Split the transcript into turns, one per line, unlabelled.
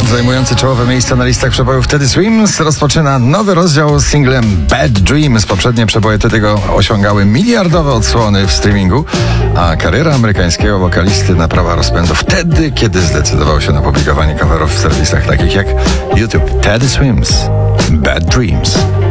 zajmujący czołowe miejsca na listach przebojów Teddy Swims rozpoczyna nowy rozdział z singlem Bad Dreams. Poprzednie przeboje Teddy'ego osiągały miliardowe odsłony w streamingu, a kariera amerykańskiego wokalisty nabrała rozpędu wtedy, kiedy zdecydował się na publikowanie coverów w serwisach takich jak YouTube. Teddy Swims, Bad Dreams.